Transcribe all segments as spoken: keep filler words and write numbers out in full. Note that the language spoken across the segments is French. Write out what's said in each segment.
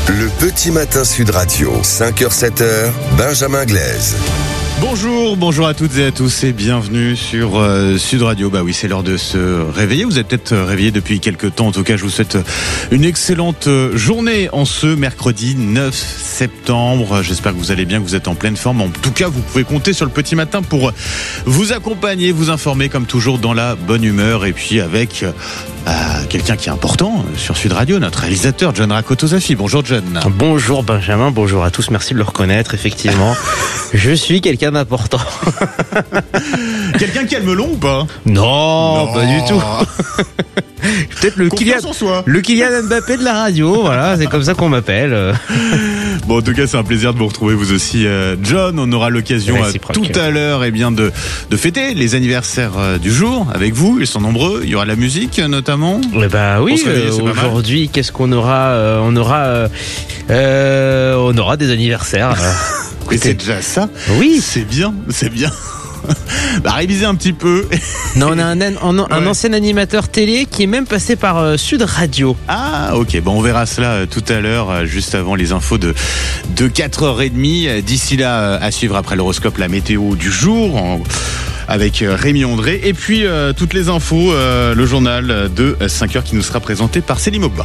Le petit matin Sud Radio, cinq heures sept heures, Benjamin Glaise. Bonjour, bonjour à toutes et à tous et bienvenue sur euh, Sud Radio. Bah oui, c'est l'heure de se réveiller. Vous êtes peut-être réveillé depuis quelques temps. En tout cas, je vous souhaite une excellente journée en ce mercredi neuf septembre. J'espère que vous allez bien, que vous êtes en pleine forme. En tout cas, vous pouvez compter sur le petit matin pour vous accompagner, vous informer comme toujours dans la bonne humeur et puis avec euh, quelqu'un qui est important sur Sud Radio, notre réalisateur John Rakotosafi. Bonjour John. Bonjour Benjamin, bonjour à tous. Merci de le reconnaître. Effectivement, je suis quelqu'un d'important. Quelqu'un qui a le melon ou pas? Non, non, pas du tout. Peut-être le Kylian, le Kylian Mbappé de la radio, voilà, c'est comme ça qu'on m'appelle. Bon, en tout cas, c'est un plaisir de vous retrouver, vous aussi, euh, John. On aura l'occasion euh, tout à l'heure, eh bien, de de fêter les anniversaires euh, du jour avec vous. Ils sont nombreux. Il y aura de la musique, notamment. Eh ben oui. Euh, aujourd'hui, qu'est-ce qu'on aura euh, On aura, euh, euh, on aura des anniversaires. Et c'est déjà ça. Oui, c'est bien, c'est bien. Bah, réviser un petit peu. Non, on a un, un, un, un ouais. ancien animateur télé qui est même passé par euh, Sud Radio. Ah, ok. Bon, on verra cela euh, tout à l'heure, euh, juste avant les infos de, de quatre heures trente. D'ici là, euh, à suivre après l'horoscope, la météo du jour. En... avec Rémi André. Et puis, euh, toutes les infos, euh, le journal de cinq heures qui nous sera présenté par Céline Mogba.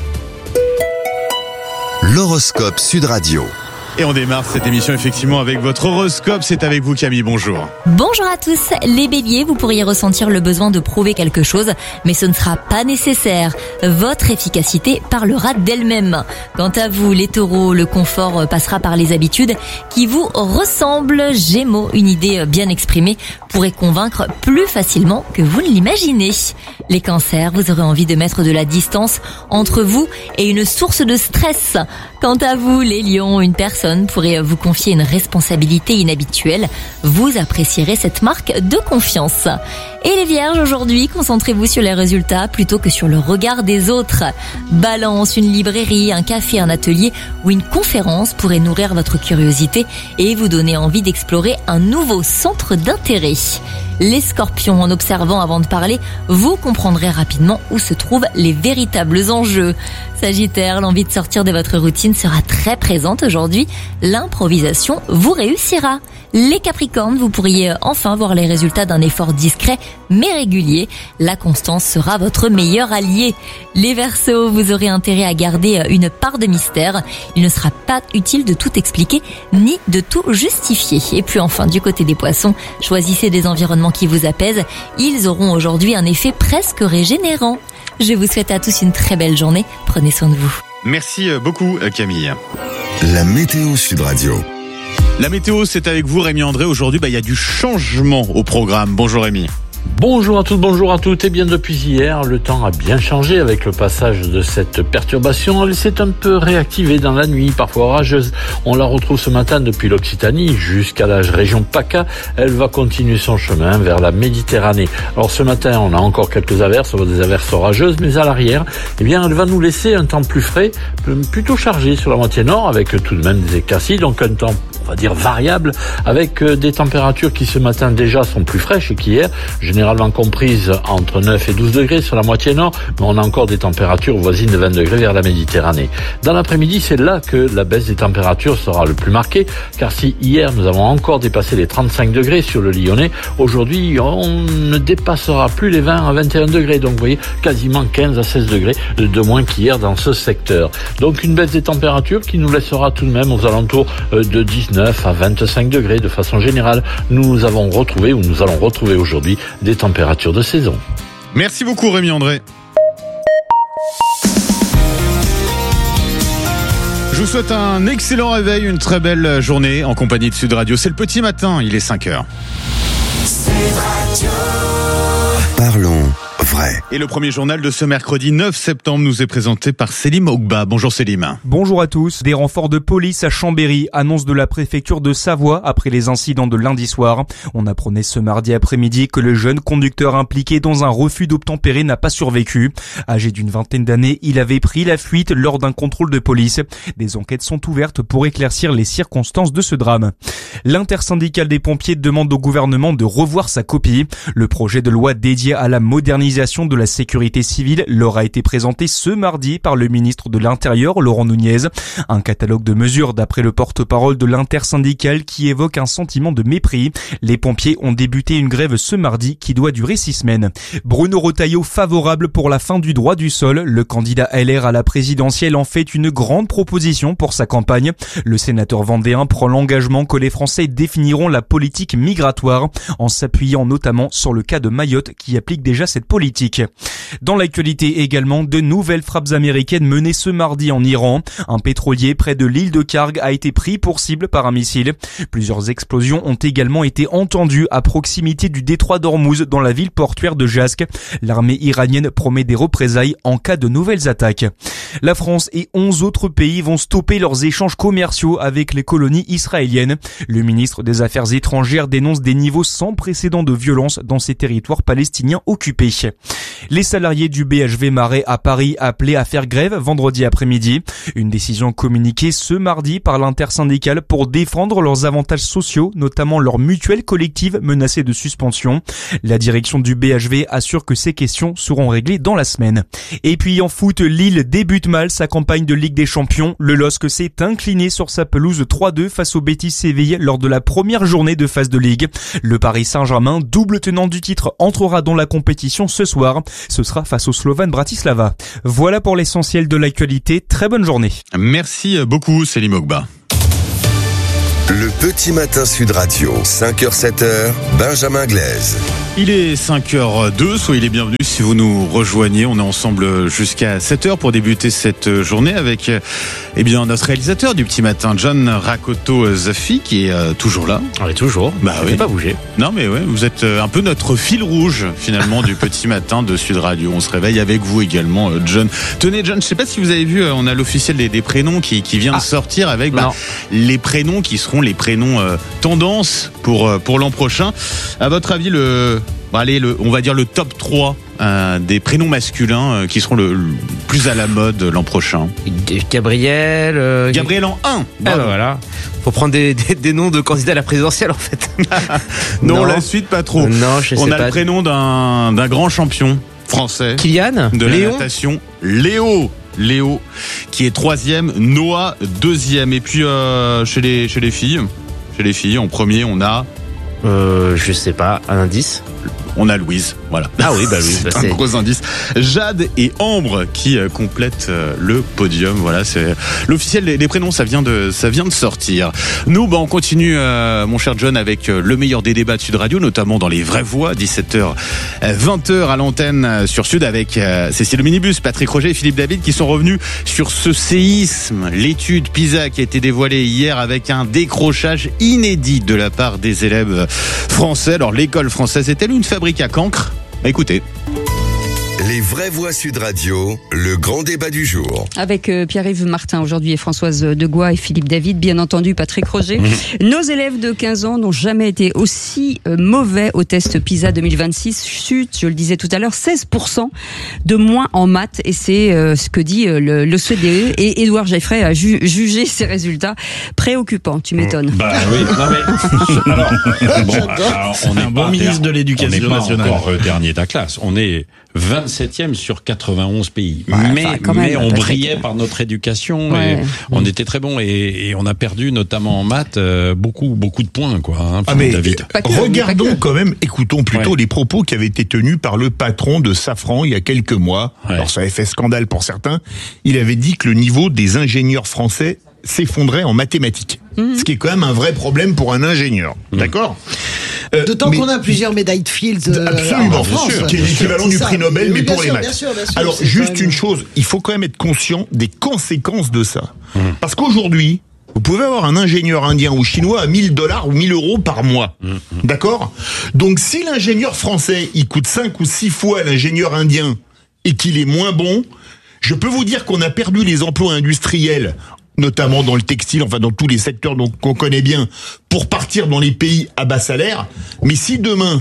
L'horoscope Sud Radio. Et on démarre cette émission effectivement avec votre horoscope. C'est avec vous Camille, bonjour. Bonjour à tous. Les béliers, vous pourriez ressentir le besoin de prouver quelque chose, mais ce ne sera pas nécessaire. Votre efficacité parlera d'elle-même. Quant à vous, les taureaux, le confort passera par les habitudes qui vous ressemblent. Gémeaux, une idée bien exprimée pourrait convaincre plus facilement que vous ne l'imaginez. Les cancers, vous aurez envie de mettre de la distance entre vous et une source de stress. Quant à vous, les lions, une personne pourrait vous confier une responsabilité inhabituelle. Vous apprécierez cette marque de confiance. Et les vierges, aujourd'hui, concentrez-vous sur les résultats plutôt que sur le regard des autres. Balance, une librairie, un café, un atelier ou une conférence pourrait nourrir votre curiosité et vous donner envie d'explorer un nouveau centre d'intérêt. Les scorpions, en observant avant de parler, vous comprendrez rapidement où se trouvent les véritables enjeux. Sagittaire, l'envie de sortir de votre routine sera très présente aujourd'hui. L'improvisation vous réussira. Les capricornes, vous pourriez enfin voir les résultats d'un effort discret mais régulier. La constance sera votre meilleur allié. Les verseaux, vous aurez intérêt à garder une part de mystère. Il ne sera pas utile de tout expliquer ni de tout justifier. Et puis enfin, du côté des poissons, choisissez des environnements qui vous apaisent. Ils auront aujourd'hui un effet presque régénérant. Je vous souhaite à tous une très belle journée. Prenez soin de vous. Merci beaucoup Camille. La météo Sud Radio. La météo, c'est avec vous Rémi André. Aujourd'hui, bah, il y a du changement au programme. Bonjour Rémi. Bonjour à tous, bonjour à toutes. Et bien depuis hier, le temps a bien changé avec le passage de cette perturbation. Elle s'est un peu réactivée dans la nuit, parfois orageuse. On la retrouve ce matin depuis l'Occitanie jusqu'à la région PACA. Elle va continuer son chemin vers la Méditerranée. Alors ce matin, on a encore quelques averses, des averses orageuses, mais à l'arrière, eh bien, elle va nous laisser un temps plus frais, plutôt chargé sur la moitié nord, avec tout de même des éclaircies, donc un temps, on va dire, variable, avec des températures qui ce matin déjà sont plus fraîches qu'hier, généralement comprises entre neuf et douze degrés sur la moitié nord, mais on a encore des températures voisines de vingt degrés vers la Méditerranée. Dans l'après-midi, c'est là que la baisse des températures sera le plus marquée, car si hier nous avons encore dépassé les trente-cinq degrés sur le Lyonnais, aujourd'hui on ne dépassera plus les vingt à vingt et un degrés, donc vous voyez quasiment quinze à seize degrés de moins qu'hier dans ce secteur. Donc une baisse des températures qui nous laissera tout de même aux alentours de dix-neuf à vingt-cinq degrés de façon générale. Nous avons retrouvé, ou nous allons retrouver aujourd'hui, des températures de saison. Merci beaucoup Rémi André. Je vous souhaite un excellent réveil, une très belle journée en compagnie de Sud Radio. C'est le petit matin, il est cinq heures. Sud Radio. Parlons vrai. Et le premier journal de ce mercredi neuf septembre nous est présenté par Céline Mogba. Bonjour Céline. Bonjour à tous. Des renforts de police à Chambéry, annonce de la préfecture de Savoie après les incidents de lundi soir. On apprenait ce mardi après-midi que le jeune conducteur impliqué dans un refus d'obtempérer n'a pas survécu. Âgé d'une vingtaine d'années, il avait pris la fuite lors d'un contrôle de police. Des enquêtes sont ouvertes pour éclaircir les circonstances de ce drame. L'intersyndicale des pompiers demande au gouvernement de revoir sa copie. Le projet de loi dédié à la modernisation modernisation de la sécurité civile leur a été présenté ce mardi par le ministre de l'Intérieur, Laurent Nunez. Un catalogue de mesures d'après le porte-parole de l'intersyndicale qui évoque un sentiment de mépris. Les pompiers ont débuté une grève ce mardi qui doit durer six semaines. Bruno Retailleau favorable pour la fin du droit du sol. Le candidat L R à la présidentielle en fait une grande proposition pour sa campagne. Le sénateur vendéen prend l'engagement que les Français définiront la politique migratoire en s'appuyant notamment sur le cas de Mayotte qui applique déjà cette politique. Dans l'actualité également, de nouvelles frappes américaines menées ce mardi en Iran. Un pétrolier près de l'île de Karg a été pris pour cible par un missile. Plusieurs explosions ont également été entendues à proximité du détroit d'Ormuz dans la ville portuaire de Jask. L'armée iranienne promet des représailles en cas de nouvelles attaques. La France et onze autres pays vont stopper leurs échanges commerciaux avec les colonies israéliennes. Le ministre des Affaires étrangères dénonce des niveaux sans précédent de violence dans ces territoires palestiniens occupés. Les salariés du B H V Marais à Paris appelés à faire grève vendredi après-midi. Une décision communiquée ce mardi par l'intersyndicale pour défendre leurs avantages sociaux, notamment leur mutuelle collective menacée de suspension. La direction du B H V assure que ces questions seront réglées dans la semaine. Et puis en foot, Lille débute mal sa campagne de Ligue des Champions. Le L O S C s'est incliné sur sa pelouse trois deux face au Betis Séville lors de la première journée de phase de Ligue. Le Paris Saint-Germain, double tenant du titre, entrera dans la compétition ce soir. Ce sera face au Slovan Bratislava. Voilà pour l'essentiel de l'actualité. Très bonne journée. Merci beaucoup, Célim Ogba. Le petit matin Sud Radio, cinq heures sept heures, Benjamin Glaise. Il est cinq heures deux, soyez les bienvenus si vous nous rejoignez. On est ensemble jusqu'à sept heures pour débuter cette journée avec eh bien, notre réalisateur du petit matin, John Rakoto-Zaffi, qui est euh, toujours là. On est toujours, bah oui. On pas bouger. Non mais ouais, vous êtes un peu notre fil rouge finalement du petit matin de Sud Radio. On se réveille avec vous également, John. Tenez John, je sais pas si vous avez vu, on a l'officiel des, des prénoms qui, qui vient ah. de sortir avec bah, les prénoms qui seront les prénoms euh, tendance pour, euh, pour l'an prochain. À votre avis, le, bah, allez, le, on va dire le top trois euh, des prénoms masculins euh, qui seront le, le plus à la mode l'an prochain. Gabriel. Euh... Gabriel en un. Ah bah voilà. Faut prendre des, des, des noms de candidats à la présidentielle en fait. non, non, la suite pas trop. Non, je sais on pas. a le prénom d'un, d'un grand champion français. Kylian. De Léon. La natation. Léo. Léo qui est troisième, Noah deuxième. Et puis euh, chez les chez les filles, chez les filles en premier on a euh, je sais pas, un indice. On a Louise, voilà. Ah oui, bah Louise, c'est bah, un c'est... gros indice. Jade et Ambre qui euh, complètent euh, le podium. Voilà, c'est l'officiel des, des prénoms. Ça vient de, ça vient de sortir. Nous, bah, on continue, euh, mon cher John, avec euh, le meilleur des débats de Sud Radio, notamment dans les vraies voix, dix-sept heures, vingt heures à l'antenne euh, sur Sud avec euh, Cécile le Minibus, Patrick Roger et Philippe David qui sont revenus sur ce séisme, l'étude PISA qui a été dévoilée hier avec un décrochage inédit de la part des élèves français. Alors, l'école française est-elle une fabrique à cancre? Écoutez. Les vraies voix Sud Radio, le grand débat du jour. Avec euh, Pierre-Yves Martin aujourd'hui et Françoise Degois et Philippe David, bien entendu Patrick Roger. Mmh. Nos élèves de quinze ans n'ont jamais été aussi euh, mauvais au test PISA deux mille vingt-six. Chute, je le disais tout à l'heure, seize pour cent de moins en maths. Et c'est euh, ce que dit euh, le, l'O C D E. Et Édouard Geffray a ju- jugé ces résultats préoccupants. Tu m'étonnes. Bah oui, non mais... alors, bon, alors, on est un bon ministre de l'Éducation nationale. On n'est pas encore dernier de la classe. On est vingt-septième sur quatre-vingt-onze pays. Ouais, mais enfin, mais on brillait par notre éducation ouais. et on était très bon et, et on a perdu notamment en maths euh, beaucoup beaucoup de points quoi. Hein, ah mais David. Que, regardons quand même, écoutons plutôt ouais. les propos qui avaient été tenus par le patron de Safran il y a quelques mois. Ouais. Alors ça avait fait scandale pour certains. Il avait dit que le niveau des ingénieurs français s'effondrait en mathématiques. Mmh. Ce qui est quand même un vrai problème pour un ingénieur. Mmh. D'accord ? Euh, D'autant mais, qu'on a plusieurs médailles de Fields euh, absolument, en France. Sûr, qui est l'équivalent du prix Nobel, mais, mais pour sûr, les maths. Bien sûr, bien sûr, alors, juste une chose, il faut quand même être conscient des conséquences de ça. Mmh. Parce qu'aujourd'hui, vous pouvez avoir un ingénieur indien ou chinois à mille dollars ou mille euros par mois. Mmh. D'accord ? Donc, si l'ingénieur français, il coûte cinq ou six fois l'ingénieur indien et qu'il est moins bon, je peux vous dire qu'on a perdu les emplois industriels, notamment dans le textile, enfin dans tous les secteurs donc, qu'on connaît bien, pour partir dans les pays à bas salaire. Mais si demain,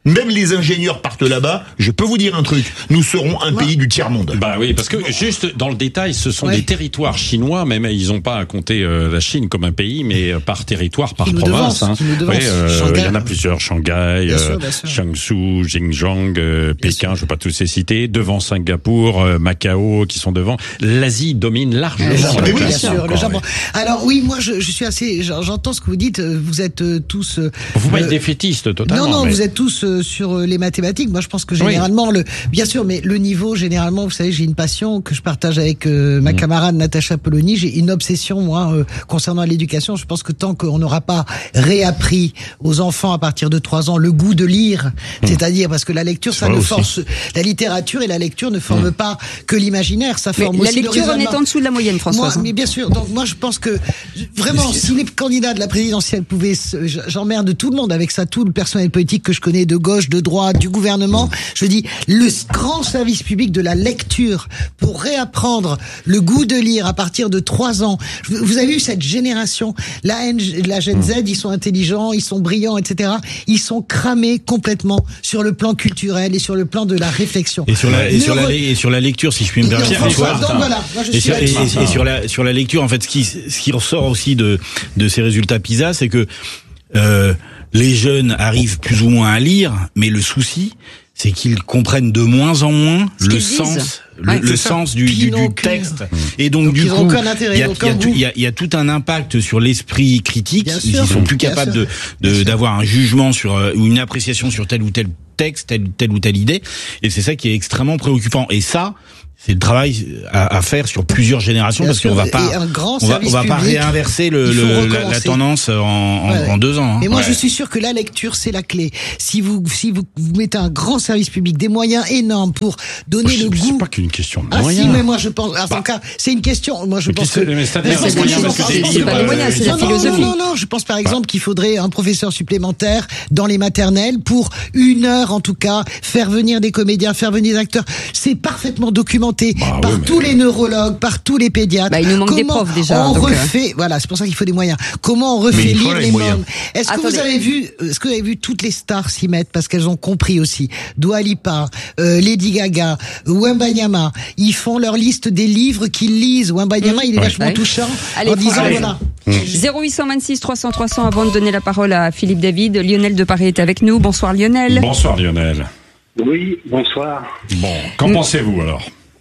même les ingénieurs partent là-bas, je peux vous dire un truc, nous serons un pays du tiers-monde. Bah oui, parce que juste dans le détail, ce sont ouais. des territoires chinois, même ils n'ont pas à compter euh, la Chine comme un pays, mais euh, par territoire, par province. Hein. Ouais, euh, il y en a plusieurs, Shanghai, euh, Jiangsu, Xinjiang, euh, Pékin, je ne veux pas tous les citer, devant Singapour, euh, Macao, qui sont devant. L'Asie domine largement. Le Japon, oui, bien sûr, le Japon. Alors oui, moi je, je suis assez, j'entends ce que vous dites, vous êtes tous... Euh, vous pas être défaitiste totalement. Non, non, mais... vous êtes tous euh, sur les mathématiques. Moi je pense que généralement, oui. le, bien sûr, mais le niveau, généralement, vous savez, j'ai une passion que je partage avec euh, ma mmh. camarade Natacha Polony, j'ai une obsession, moi, euh, concernant l'éducation. Je pense que tant qu'on n'aura pas réappris aux enfants à partir de trois ans le goût de lire, mmh. c'est-à-dire parce que la lecture, ça, ça ne force, la littérature et la lecture ne forment mmh. pas que l'imaginaire, ça forme mais aussi la lecture le en est en dessous de la moyenne, Françoise. Moi, mais bien sûr. Donc moi, je pense que vraiment, si les candidats de la présidentielle pouvaient, j'emmerde tout le monde avec ça, tout le personnel politique que je connais, de gauche, de droite, du gouvernement. Je dis le grand service public de la lecture pour réapprendre le goût de lire à partir de trois ans. Vous avez vu cette génération, la, la Gen Z, ils sont intelligents, ils sont brillants, et cetera. Ils sont cramés complètement sur le plan culturel et sur le plan de la réflexion. Et sur la, et sur la, et sur la lecture, si je puis me permettre, François. Donc voilà, moi je et, suis sur, et, et, et sur la sur la lecture, en fait, ce qui ce qui ressort aussi de de ces résultats PISA, c'est que euh, les jeunes arrivent plus ou moins à lire, mais le souci, c'est qu'ils comprennent de moins en moins ce le sens, le, ouais, le sens du, du, du texte. Mmh. Et donc, donc du coup, il y a, y, a, y a tout un impact sur l'esprit critique. Bien ils sûr, sont plus capables de, de d'avoir un jugement sur ou une appréciation sur tel ou tel texte, telle, telle ou telle idée. Et c'est ça qui est extrêmement préoccupant. Et ça, c'est le travail à, à faire sur plusieurs générations. Bien parce sûr, qu'on va pas, on va, on va pas réinverser le, le la, la tendance en, en, ouais, en deux ans. Hein. Mais moi, ouais. je suis sûr que la lecture, c'est la clé. Si vous, si vous, vous mettez un grand service public, des moyens énormes pour donner oh, le c'est goût. C'est pas qu'une question de ah, moyens. Si, mais moi, je pense, en tout cas, c'est une question. Moi, je mais pense que. Mais c'est-à-dire les moyens parce que des livres. C'est pas les moyens, c'est la philosophie. Non, non, non. Je pense par exemple qu'il faudrait un professeur supplémentaire dans les maternelles pour une heure, en tout cas, faire venir des comédiens, faire venir des acteurs. C'est parfaitement documenté bah, par oui, tous les neurologues, par tous les pédiatres. Bah, il nous manque Comment des profs déjà. On donc refait, euh... voilà, c'est pour ça qu'il faut des moyens. Comment on refait lire les, les mômes? Est-ce que Attendez. vous avez vu, est-ce que vous avez vu toutes les stars s'y mettre parce qu'elles ont compris aussi. Dua Lipa, euh, Lady Gaga, Wembanyama, ils font leur liste des livres qu'ils lisent. Wembanyama, mmh. il est ouais. vachement ouais. touchant. Allez, en disant allez. voilà. zéro huit cent vingt-six trois cents trois cents avant de donner la parole à Philippe David. Lionel de Paris est avec nous. Bonsoir Lionel. Bonsoir Lionel. Oui, bonsoir. Bon, qu'en mmh. pensez-vous alors?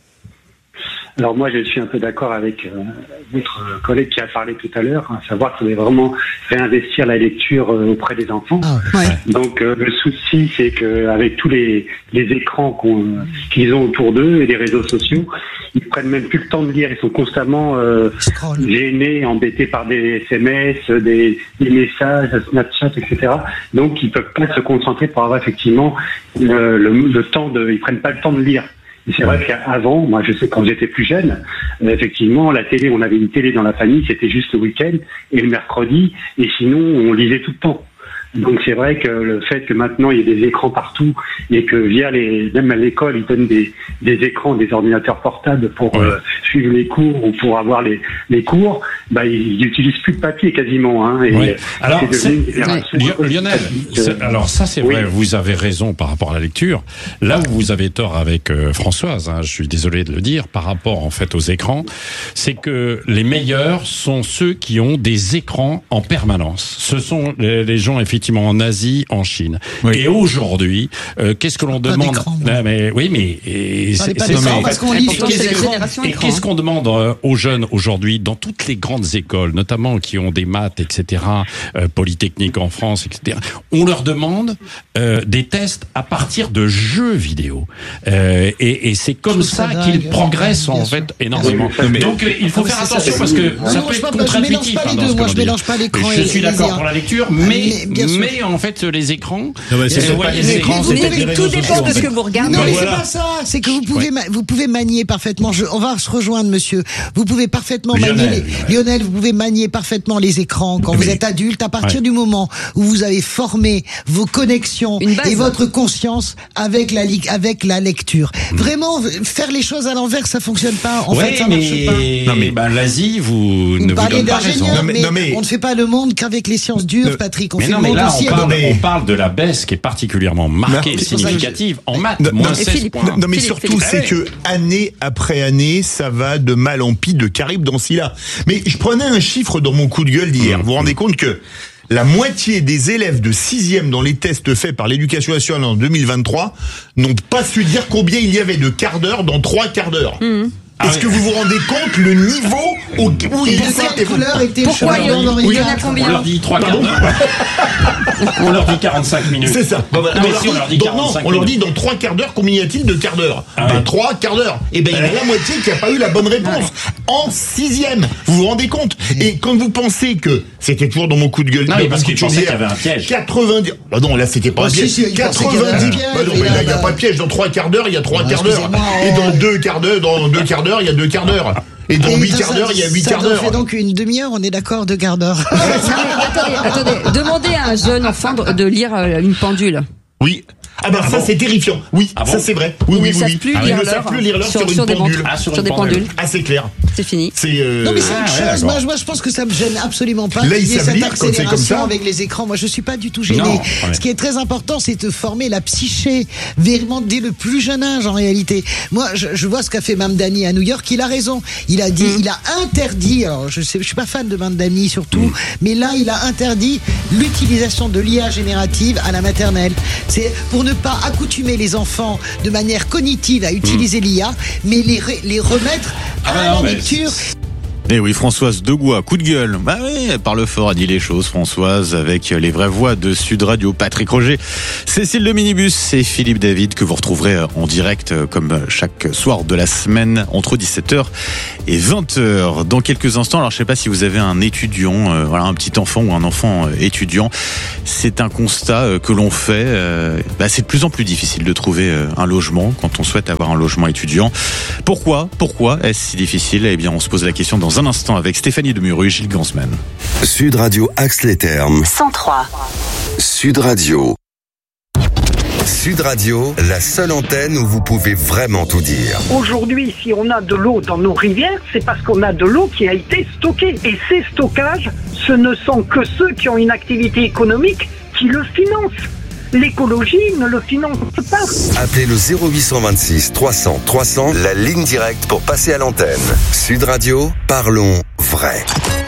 Alors moi, je suis un peu d'accord avec euh, votre collègue qui a parlé tout à l'heure, à savoir qu'il faut vraiment réinvestir la lecture euh, auprès des enfants. Ah, ouais. Donc euh, le souci, c'est que avec tous les, les écrans qu'on, qu'ils ont autour d'eux et les réseaux sociaux, ils prennent même plus le temps de lire. Ils sont constamment euh, gênés, embêtés par des S M S, des, des messages, Snapchat, et cetera. Donc ils peuvent pas se concentrer pour avoir effectivement le, le, le temps de, ils prennent pas le temps de lire. Et c'est vrai qu'avant, moi je sais quand j'étais plus jeune, euh, effectivement la télé, on avait une télé dans la famille, c'était juste le week-end et le mercredi, et sinon on lisait tout le temps. Donc c'est vrai que le fait que maintenant il y ait des écrans partout et que via les, même à l'école ils donnent des, des écrans, des ordinateurs portables pour ouais. euh, suivre les cours ou pour avoir les, les cours, bah ils n'utilisent plus de papier quasiment. Hein, et ouais. Alors c'est ouais. Lionel, c'est, alors ça c'est oui. vrai, vous avez raison par rapport à la lecture. Là où vous avez tort avec euh, Françoise, hein, je suis désolé de le dire, par rapport en fait aux écrans, c'est que les meilleurs sont ceux qui ont des écrans en permanence. Ce sont les, les gens effectivement en Asie, en Chine. Oui. Et aujourd'hui, euh, qu'est-ce que l'on pas demande ah, mais oui, mais et c'est, c'est, c'est parce qu'on lit sur les écrans. Et qu'est-ce qu'on demande euh, aux jeunes aujourd'hui dans toutes les grandes écoles, notamment qui ont des maths, et cetera, euh, Polytechnique en France, et cetera. On leur demande euh, des tests à partir de jeux vidéo. Euh, et, et c'est comme ça, ça qu'ils progressent en fait énormément. Oui, Donc euh, il faut faire attention parce que ça peut être contre-intuitif. Moi, je mélange pas l'écran. Je suis d'accord pour la lecture, mais mais en fait les écrans, non, bah, c'est euh, pas les écrans, c'est les réseaux tout dépend de ce que vous regardez. Non, mais c'est pas ça. C'est que vous pouvez, ouais. ma- vous pouvez manier parfaitement. Je, on va se rejoindre, monsieur. Vous pouvez parfaitement Lionel, manier les, maternelle, vous pouvez manier parfaitement les écrans. Quand Mais vous êtes adulte, à partir ouais. du moment où vous avez formé vos connexions et votre conscience avec la li- avec la lecture. Mmh. Vraiment, faire les choses à l'envers, ça fonctionne pas. En ouais, fait, ça mais... marche pas. Non mais ben, l'Asie, vous, vous ne vous donne pas raison. Non, mais, non, mais... On ne fait pas le monde qu'avec les sciences dures, ne... Patrick. On mais fait non, le mais monde là, aussi on parle, avec... on parle de la baisse qui est particulièrement marquée et significative en maths, non, moins non, seize Philippe, points. Non mais Philippe, surtout, Philippe. c'est que année après année, ça va de mal en pis, de Caribe dans Scylla. Mais je prenais un chiffre dans mon coup de gueule d'hier. Mmh. Vous vous rendez compte que la moitié des élèves de sixième dans les tests faits par l'éducation nationale en deux mille vingt-trois n'ont pas su dire combien il y avait de quarts d'heure dans trois quarts d'heure. Mmh. Est-ce ah ouais. que vous vous rendez compte le niveau au, où ils étaient couleur était Pourquoi il y en a combien? On leur dit trois quarts d'heure. On leur dit quarante-cinq minutes. C'est ça. Bon, bah, non, mais on, si leur on leur dit dit, quarante-cinq non, on leur dit dans trois quarts d'heure, combien y a-t-il de quarts d'heure? Ah ben ouais. trois quarts d'heure. Et ben il y en a la moitié qui n'a pas eu la bonne réponse. Ouais. En sixième. Vous vous rendez compte? Et quand vous pensez que c'était toujours dans mon coup de gueule. Non, mais parce qu'ils pensaient qu'il y avait un piège. quatre-vingt-dix. Bah non, là c'était pas oh, un piège. Si, si, quatre-vingt-dix. Bah non, mais là il n'y a pas de piège. Dans trois quarts d'heure, il y a trois quarts d'heure. Et dans deux quarts d'heure, dans deux quarts d'heure, il y a deux quarts d'heure. Et dans huit quarts d'heure, il y a huit quarts d'heure. Ça fait donc une demi-heure, on est d'accord, deux quarts d'heure. attendez, attendez, demandez à un jeune enfant de lire une pendule. Oui. Ah ben ah ça bon c'est terrifiant. Oui, ah bon ça c'est vrai. Oui, ils oui, ne oui. savent plus ah, lire ils ne savent plus lire l'heure sur, sur, sur une pendule. Ah, sur, sur des pendules. Ah c'est clair. C'est fini. C'est euh... Non mais c'est ah, une ouais, chose. Moi, moi je pense que ça me gêne absolument pas. Là ils savent cette lire quand c'est comme ça. Avec les écrans, moi je suis pas du tout gêné. Non, ouais. Ce qui est très important, c'est de former la psyché vraiment dès le plus jeune âge en réalité. Moi je, je vois ce qu'a fait Mamdani à New York. Il a raison. Il a dit, mm. il a interdit. Alors je sais, je suis pas fan de Mamdani surtout, mm. mais là il a interdit l'utilisation de l'I A générative à la maternelle. C'est pour ne pas accoutumer les enfants de manière cognitive à utiliser mmh. l'I A, mais les, les remettre à ah la non, lecture. Eh oui, Françoise Degois, coup de gueule. Bah oui, elle parle fort, a dit les choses, Françoise, avec les vraies voix de Sud Radio, Patrick Roger, Cécile de Minibus et Philippe David, que vous retrouverez en direct, comme chaque soir de la semaine, entre dix-sept heures et vingt heures. Dans quelques instants, alors je sais pas si vous avez un étudiant, euh, voilà, un petit enfant ou un enfant étudiant, c'est un constat que l'on fait, euh, bah c'est de plus en plus difficile de trouver un logement quand on souhaite avoir un logement étudiant. Pourquoi Pourquoi est-ce si difficile? Eh bien, on se pose la question dans un instant avec Stéphanie Demuru et Gilles Gansman. Sud Radio Axe-les-Thermes cent trois. Sud Radio. Sud Radio, la seule antenne où vous pouvez vraiment tout dire. Aujourd'hui, si on a de l'eau dans nos rivières, c'est parce qu'on a de l'eau qui a été stockée. Et ces stockages, ce ne sont que ceux qui ont une activité économique qui le financent. L'écologie ne le finance pas. Appelez le zéro huit cent vingt-six trois cents trois cents, la ligne directe pour passer à l'antenne. Sud Radio, parlons vrai.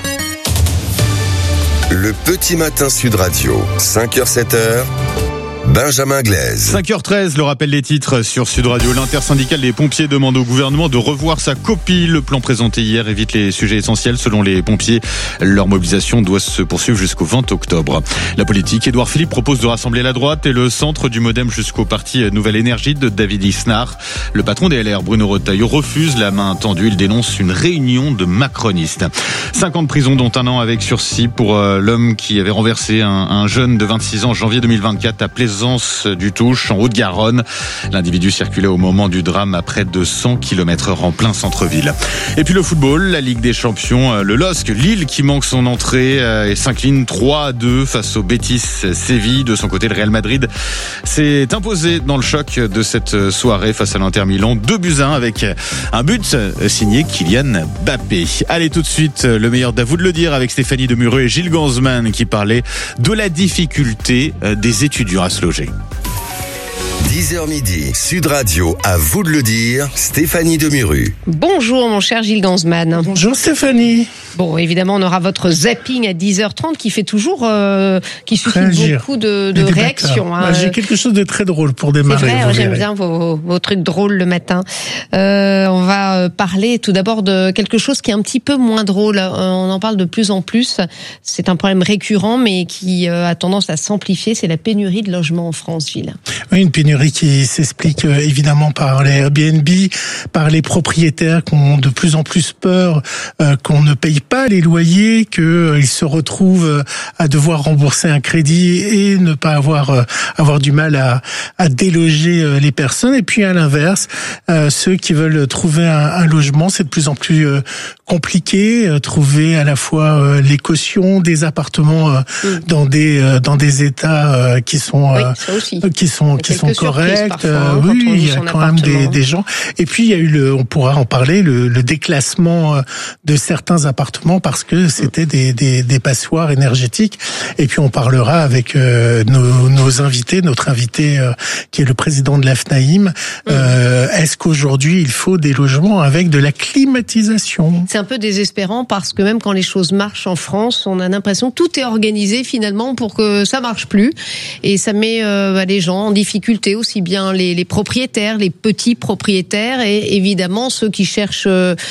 Le petit matin Sud Radio, cinq heures sept heures. Benjamin Glaise. cinq heures treize, le rappel des titres sur Sud Radio. L'intersyndicale des pompiers demande au gouvernement de revoir sa copie. Le plan présenté hier évite les sujets essentiels. Selon les pompiers, leur mobilisation doit se poursuivre jusqu'au vingt octobre. La politique, Édouard Philippe propose de rassembler la droite et le centre du Modem jusqu'au parti Nouvelle Énergie de David Lisnard. Le patron des L R, Bruno Retailleau, refuse la main tendue. Il dénonce une réunion de macronistes. cinq ans de prison, dont un an avec sursis pour euh, l'homme qui avait renversé un, un jeune de vingt-six ans en janvier deux mille vingt-quatre à Plaisance du Touche, en Haute-Garonne. L'individu circulait au moment du drame à près de cent kilomètres heure en plein centre-ville. Et puis le football, la Ligue des Champions, le L O S C, Lille qui manque son entrée et s'incline trois à deux face au Betis Séville. De son côté, le Real Madrid s'est imposé dans le choc de cette soirée face à l'Inter Milan. deux buts à un avec un but signé Kylian Mbappé. Allez, tout de suite, le meilleur d'à vous de le dire avec Stéphanie Demuru et Gilles Gansman qui parlaient de la difficulté des étudiants à se loger. dix heures midi, Sud Radio, à vous de le dire, Stéphanie Demuru. Bonjour mon cher Gilles Gansman. Bonjour Stéphanie. Bon, évidemment, on aura votre zapping à dix heures trente qui fait toujours, euh, qui suscite Réagir. beaucoup de, de réactions. Hein. Bah, j'ai quelque chose de très drôle pour démarrer. C'est vrai, j'aime bien vos, vos, vos trucs drôles le matin. Euh, on va parler tout d'abord de quelque chose qui est un petit peu moins drôle. On en parle de plus en plus. C'est un problème récurrent, mais qui a tendance à s'amplifier. C'est la pénurie de logements en France, Gilles. Oui, une pénurie et qui s'explique évidemment par les Airbnb, par les propriétaires qui ont de plus en plus peur euh, qu'on ne paye pas les loyers, qu'ils euh, se retrouvent à devoir rembourser un crédit et ne pas avoir euh, avoir du mal à, à déloger euh, les personnes. Et puis à l'inverse, euh, ceux qui veulent trouver un, un logement, c'est de plus en plus euh, compliqué, euh, trouver à la fois euh, les cautions des appartements euh, mmh. dans des euh, dans des états euh, qui sont euh, oui, qui sont qui sont corrects. Parfois, hein, oui, il y a quand même des, des gens. Et puis il y a eu le, on pourra en parler, le, le déclassement de certains appartements parce que c'était des, des, des passoires énergétiques. Et puis on parlera avec euh, nos, nos invités, notre invité euh, qui est le président de l'A F N A I M. Euh, est-ce qu'aujourd'hui il faut des logements avec de la climatisation? C'est un peu désespérant parce que même quand les choses marchent en France, on a l'impression que tout est organisé finalement pour que ça marche plus. Et ça met euh, les gens en difficulté, aussi bien les, les propriétaires, les petits propriétaires et évidemment ceux qui cherchent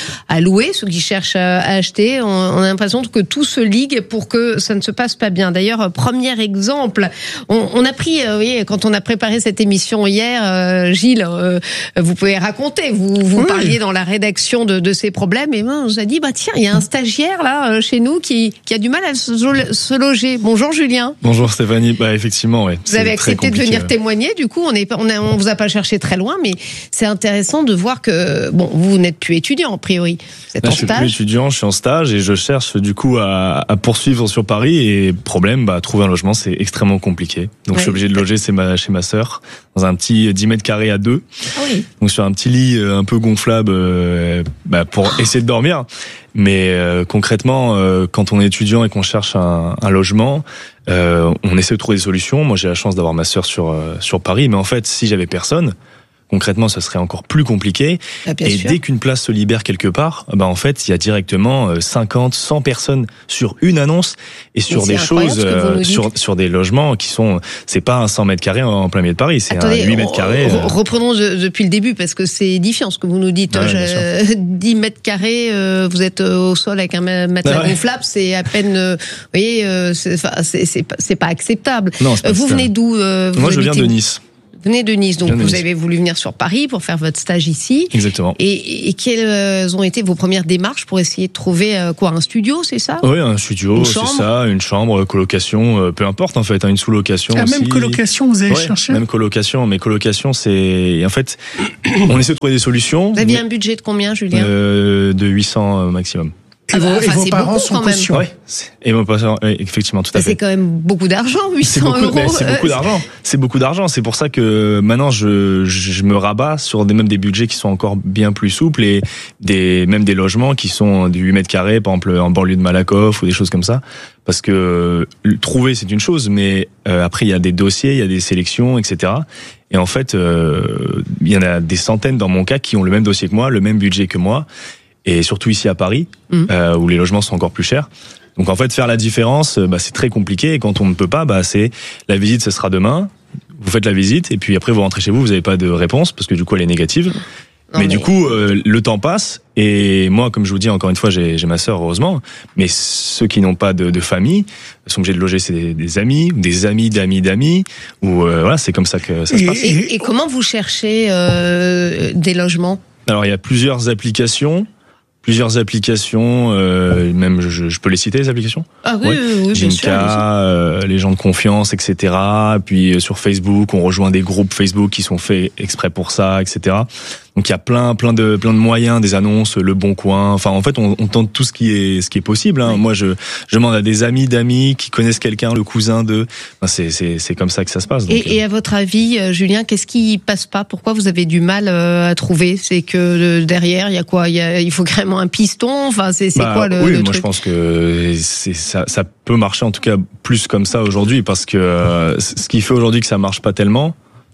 à louer, ceux qui cherchent à acheter. On, on a l'impression que tout se ligue pour que ça ne se passe pas bien. D'ailleurs, premier exemple, on, on a pris, euh, vous voyez, quand on a préparé cette émission hier, euh, Gilles, euh, vous pouvez raconter, vous, vous oui. parliez dans la rédaction de, de ces problèmes et ben, on nous a dit, bah tiens, il y a un stagiaire là chez nous qui, qui a du mal à se, se loger. Bonjour Julien. Bonjour Stéphanie. Bah effectivement, ouais. Vous avez accepté de venir témoigner. Du coup, on est, on, a, on vous a pas cherché très loin, mais c'est intéressant de voir que bon, vous n'êtes plus étudiant a priori. Vous êtes Là, en je suis stage. plus étudiant, je suis en stage et je cherche du coup à, à poursuivre sur Paris. Et problème, bah trouver un logement, c'est extrêmement compliqué. Donc ouais. je suis obligé de loger chez ma chez ma sœur dans un petit dix mètres carrés à deux. Ah oui. Donc sur un petit lit un peu gonflable, euh, bah, pour essayer de dormir. Mais euh, concrètement, euh, quand on est étudiant et qu'on cherche un, un logement, euh, on essaie de trouver des solutions. Moi, j'ai la chance d'avoir ma sœur sur euh, sur Paris, mais en fait, si j'avais personne, concrètement, ça serait encore plus compliqué. Ah, et sûr. dès qu'une place se libère quelque part, bah en fait, il y a directement cinquante, cent personnes sur une annonce et sur des choses, euh, sur sur des logements qui sont, c'est pas un cent mètres carrés en plein milieu de Paris, c'est Attendez, un huit mètres carrés. Euh... Reprenons de, depuis le début parce que c'est édifiant ce que vous nous dites. Ouais, Je, dix mètres carrés, euh, vous êtes au sol avec un matelas ouais. gonflable, c'est à peine, euh, vous voyez, euh, c'est, c'est, c'est, pas, c'est pas acceptable. Non, c'est pas vous venez d'où euh, vous Moi, je viens de Nice. Vous venez de Nice, donc de vous Nice. avez voulu venir sur Paris pour faire votre stage ici. Exactement. Et, et quelles ont été vos premières démarches pour essayer de trouver euh, quoi, un studio, c'est ça? Oui, un studio, c'est ça, une chambre, colocation, euh, peu importe en fait, hein, une sous-location. Ah, aussi. même colocation, vous avez ouais, cherché? Même colocation, mais colocation, c'est en fait, on essaie de trouver des solutions. Vous aviez un budget de combien, Julien? euh, De huit cents euh, maximum. Et vos, enfin, et vos parents sont caution. Oui, et vos parents, effectivement, tout à fait. C'est quand même beaucoup d'argent, huit cents c'est beaucoup, euros. C'est beaucoup euh, d'argent. C'est beaucoup d'argent. C'est pour ça que maintenant, je, je me rabats sur des, même des budgets qui sont encore bien plus souples et des, même des logements qui sont de huit mètres carrés, par exemple, en banlieue de Malakoff ou des choses comme ça. Parce que euh, trouver, c'est une chose, mais euh, après, il y a des dossiers, il y a des sélections, et cetera. Et en fait, euh, il y en a des centaines dans mon cas qui ont le même dossier que moi, le même budget que moi. Et surtout ici à Paris, mmh. euh, où les logements sont encore plus chers. Donc en fait, faire la différence, bah, c'est très compliqué. Et quand on ne peut pas, bah, c'est la visite, ce sera demain. Vous faites la visite et puis après vous rentrez chez vous, vous n'avez pas de réponse parce que du coup elle est négative. Non, mais, mais du coup, euh, le temps passe et moi, comme je vous dis encore une fois, j'ai, j'ai ma sœur heureusement. Mais ceux qui n'ont pas de, de famille sont obligés de loger c'est des, des amis, des amis d'amis d'amis. Ou euh, voilà, c'est comme ça que ça et, se passe. Et, et comment vous cherchez euh, des logements? Alors il y a plusieurs applications. Plusieurs applications, euh, même je, je peux les citer les applications. Ah oui, ouais. oui, oui bien sûr. Euh, les gens de confiance, et cetera. Puis euh, sur Facebook, on rejoint des groupes Facebook qui sont faits exprès pour ça, et cetera. Donc il y a plein, plein de, plein de moyens, des annonces, Le Bon Coin. Enfin, en fait, on, on tente tout ce qui est, ce qui est possible. Hein. Oui. Moi, je, je demande à des amis d'amis qui connaissent quelqu'un, le cousin de. Enfin, c'est, c'est, c'est comme ça que ça se passe. Donc, et, et à votre avis, Julien, qu'est-ce qui passe pas? Pourquoi vous avez du mal à trouver? C'est que derrière, il y a quoi? Il y a, il faut vraiment un piston. Enfin, c'est, c'est bah, quoi le, oui, le moi truc? je pense que c'est, ça, ça peut marcher en tout cas plus comme ça aujourd'hui parce que euh, ce qui fait aujourd'hui que ça marche pas tellement.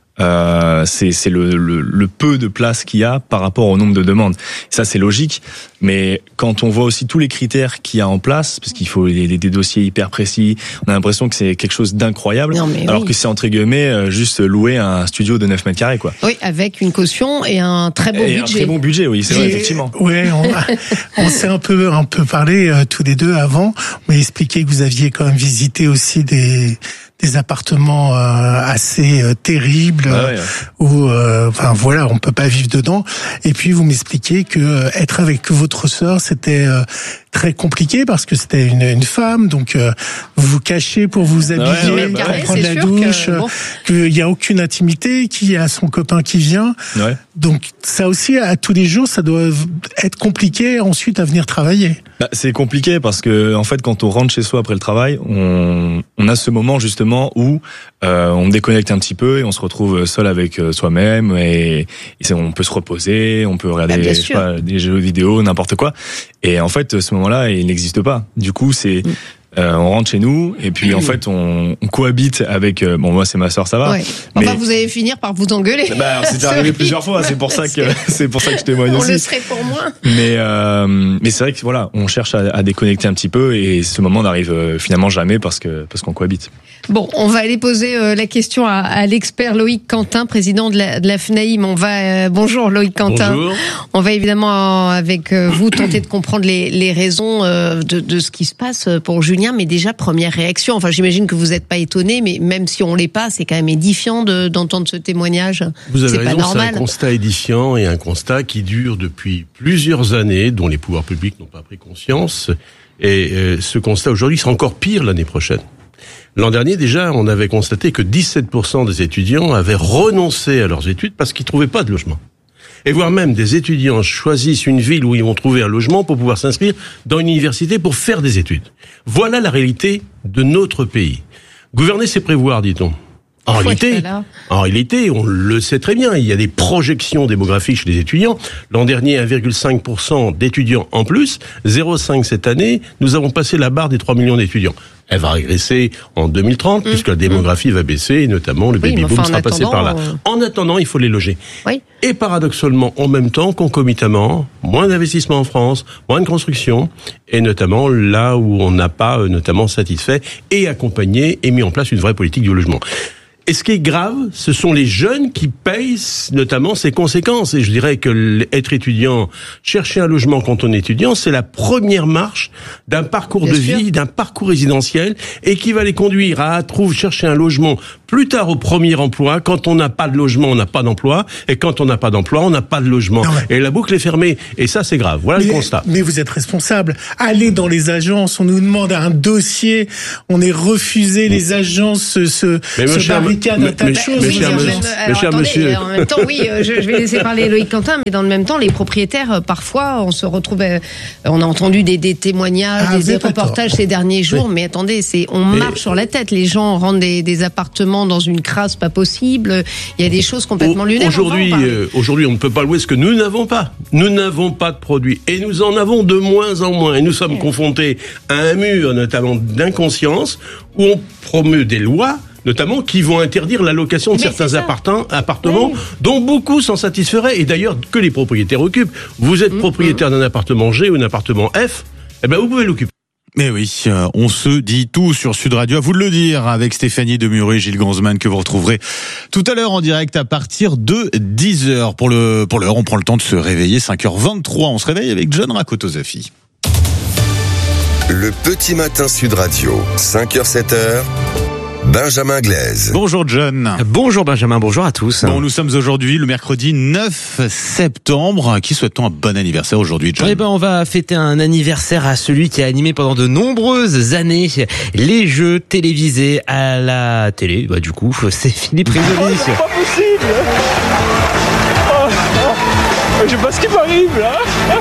Euh, c'est, c'est le, le, le peu de place qu'il y a par rapport au nombre de demandes. Ça, c'est logique. Mais quand on voit aussi tous les critères qu'il y a en place, parce qu'il faut des, des dossiers hyper précis, on a l'impression que c'est quelque chose d'incroyable. Non, alors oui. que c'est entre guillemets juste louer un studio de neuf mètres carrés, quoi. Oui, avec une caution et un très bon et budget. Un très bon budget, oui, c'est et, vrai, effectivement. Ouais, on, on s'est un peu, un peu parlé euh, tous les deux avant. On m'a expliqué que vous aviez quand même visité aussi des, des appartements euh, assez euh, terribles ah ouais, ouais. où, euh, enfin voilà, on peut pas vivre dedans. Et puis vous m'expliquez que euh, être avec votre sœur, c'était euh, très compliqué parce que c'était une, une femme, donc euh, vous vous cachez pour vous habiller, ouais, ouais, bah pour ouais, prendre la douche, que, bon. qu'il y a aucune intimité, qu'il y a son copain qui vient. Ouais. Donc ça aussi, à tous les jours, ça doit être compliqué ensuite à venir travailler. Bah, c'est compliqué parce que en fait, quand on rentre chez soi après le travail, on, on a ce moment justement où euh, on déconnecte un petit peu et on se retrouve seul avec soi-même et, et on peut se reposer, on peut regarder bah, je sais pas, des jeux vidéo, n'importe quoi. Et en fait, ce moment-là, il n'existe pas. Du coup, c'est mm. Euh, on rentre chez nous et puis en fait on, on cohabite avec euh, bon moi c'est ma sœur ça va ouais. mais enfin vous allez finir par vous engueuler bah c'est arrivé plusieurs fois c'est pour ça que c'est pour ça que je témoigne on aussi le serait pour moi mais euh, mais c'est vrai que voilà on cherche à, à déconnecter un petit peu et ce moment n'arrive euh, finalement jamais parce que parce qu'on cohabite. Bon, on va aller poser euh, la question à, à l'expert Loïc Quentin, président de la, de la F N A I M. On va, euh, bonjour Loïc Quentin. Bonjour. On va évidemment euh, avec euh, vous tenter de comprendre les, les raisons euh, de, de ce qui se passe pour Julien. Mais déjà première réaction. Enfin, j'imagine que vous n'êtes pas étonné, mais même si on l'est pas, c'est quand même édifiant de, d'entendre ce témoignage. Vous avez c'est raison, pas normal. c'est un constat édifiant et un constat qui dure depuis plusieurs années, dont les pouvoirs publics n'ont pas pris conscience. Et euh, ce constat aujourd'hui sera encore pire l'année prochaine. L'an dernier, déjà, on avait constaté que dix-sept pour cent des étudiants avaient renoncé à leurs études parce qu'ils trouvaient pas de logement. Et voire même des étudiants choisissent une ville où ils vont trouver un logement pour pouvoir s'inscrire dans une université pour faire des études. Voilà la réalité de notre pays. Gouverner, c'est prévoir, dit-on. En réalité, en réalité, on le sait très bien, il y a des projections démographiques chez les étudiants. L'an dernier, un virgule cinq pour cent d'étudiants en plus, zéro virgule cinq cette année, nous avons passé la barre des trois millions d'étudiants. Elle va régresser en deux mille trente, mmh. puisque la démographie mmh. va baisser, et notamment le baby-boom oui, enfin, sera passé par là. Euh... En attendant, il faut les loger. Oui. Et paradoxalement, en même temps, concomitamment, moins d'investissement en France, moins de construction, et notamment là où on n'a pas notamment satisfait et accompagné et mis en place une vraie politique du logement. Et ce qui est grave, ce sont les jeunes qui payent notamment ces conséquences. Et je dirais que être étudiant, chercher un logement quand on est étudiant, c'est la première marche d'un parcours Bien de sûr. vie, d'un parcours résidentiel, et qui va les conduire à trouver, chercher un logement plus tard au premier emploi. Quand on n'a pas de logement, on n'a pas d'emploi. Et quand on n'a pas d'emploi, on n'a pas de logement. Et la boucle est fermée. Et ça, c'est grave. Voilà mais, le constat. Mais vous êtes responsable. Allez dans les agences, on nous demande un dossier, on est refusé, les agences se, se, se barricadent à tas de choses. Mais cher monsieur. En même temps, oui, je, je vais laisser parler Loïc Quentin, mais dans le même temps, les propriétaires, parfois, on se retrouve, on a entendu des, des témoignages, ah, des reportages ces derniers jours, oui. mais attendez, c'est, on mais marche sur la tête. Les gens rendent des, des appartements dans une crasse pas possible. Il y a des choses complètement lunaires. Aujourd'hui, euh, aujourd'hui, on ne peut pas louer ce que nous n'avons pas. Nous n'avons pas de produits. Et nous en avons de moins en moins. Et nous sommes oui. confrontés à un mur, notamment d'inconscience, où on promeut des lois notamment qui vont interdire la location de mais certains appartements, appartements oui. dont beaucoup s'en satisferaient, et d'ailleurs que les propriétaires occupent. Vous êtes mmh, propriétaire mmh. d'un appartement G ou d'un appartement F, eh ben vous pouvez l'occuper. Mais oui, euh, on se dit tout sur Sud Radio. À vous de le dire avec Stéphanie Demuré et Gilles Gansman que vous retrouverez tout à l'heure en direct à partir de dix heures. Pour le, pour l'heure, on prend le temps de se réveiller. cinq heures vingt-trois, on se réveille avec John Rakotozafi. Le petit matin Sud Radio, cinq heures sept heures. Benjamin Glaise. Bonjour John. Bonjour Benjamin, bonjour à tous. Bon, nous sommes aujourd'hui le mercredi neuf septembre. Qui souhaite-t-on un bon anniversaire aujourd'hui, John ? Eh ben, on va fêter un anniversaire à celui qui a animé pendant de nombreuses années les jeux télévisés à la télé. Bah, du coup, c'est Philippe Risoli. Oh, c'est pas possible. Oh, oh. Je sais pas ce qui m'arrive là.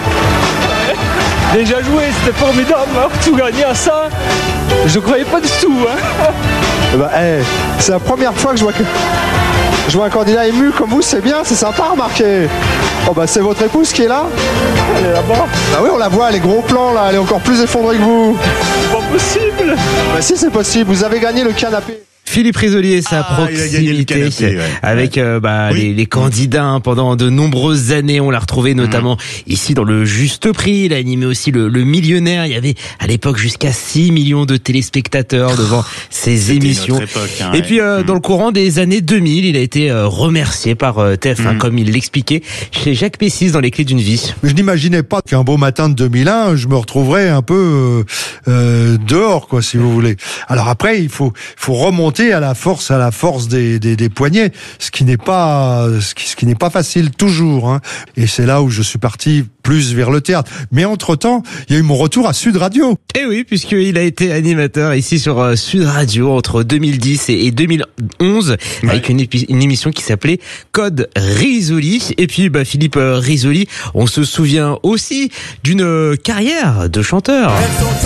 Déjà joué, c'était formidable, hein, tout gagné à ça. Je ne croyais pas du tout. Hein. Bah, hey, c'est la première fois que je vois que je vois un candidat ému comme vous, c'est bien, c'est sympa à remarquer. Oh bah c'est votre épouse qui est là. Elle est là-bas. Bah oui, on la voit, les gros plans là, elle est encore plus effondrée que vous. C'est pas possible. Bah si c'est possible, vous avez gagné le canapé. Philippe Risoli et sa ah, proximité canapé, ouais. avec euh, bah, oui. les, les candidats hein, pendant de nombreuses années. On l'a retrouvé notamment mmh. ici dans le Juste Prix. Il a animé aussi le, le Millionnaire. Il y avait à l'époque jusqu'à six millions de téléspectateurs devant ces C'était émissions. Époque, hein, et ouais. puis euh, mmh. dans le courant des années deux mille, il a été euh, remercié par euh, T F un, mmh. comme il l'expliquait, chez Jacques Pessis dans Les Clés d'une vie. Je n'imaginais pas qu'un beau matin de deux mille un, je me retrouverais un peu euh, euh, dehors, quoi, si vous voulez. Alors après, il faut, faut remonter passer à la force, à la force des, des, des poignets, ce qui n'est pas, ce qui, ce qui n'est pas facile toujours. Hein. Et c'est là où je suis parti plus vers le théâtre. Mais entre-temps, il y a eu mon retour à Sud Radio. Et oui, puisqu'il a été animateur ici sur Sud Radio entre deux mille dix et deux mille onze, ouais. avec une, épi- une émission qui s'appelait Code Risoli. Et puis, bah, Philippe Risoli, on se souvient aussi d'une carrière de chanteur.